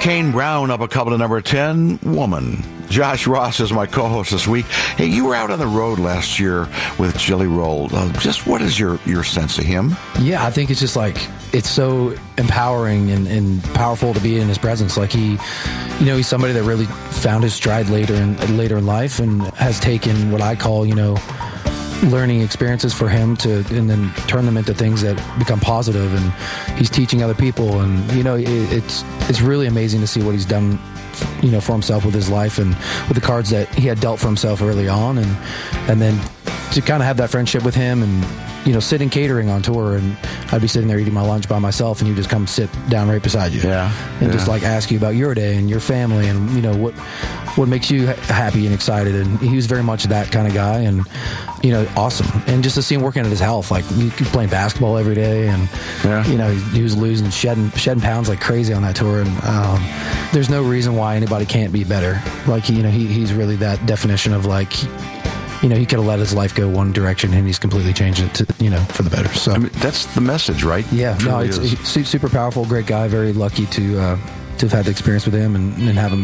Kane Brown up a couple to number 10, Woman. Josh Ross is my co-host this week. Hey, you were out on the road last year with Jelly Roll. Just what is your sense of him? Yeah, I think it's just like, it's so empowering and powerful to be in his presence. Like he's somebody that really found his stride later in life and has taken what I call, learning experiences for him and then turn them into things that become positive, and he's teaching other people, and it's really amazing to see what he's done for himself with his life and with the cards that he had dealt for himself early on, and then to kind of have that friendship with him and sit in catering on tour, and I'd be sitting there eating my lunch by myself, and he'd just come sit down right beside you, and just like ask you about your day and your family, and what makes you happy and excited. And he was very much that kind of guy, and awesome. And just to see him working at his health, like he playing basketball every day, and he was losing, shedding pounds like crazy on that tour, and there's no reason why anybody can't be better. Like he's really that definition of like. He could have let his life go one direction, and he's completely changed it to, for the better. So that's the message, right? Yeah, no, it's super powerful, great guy. Very lucky to have had the experience with him and have him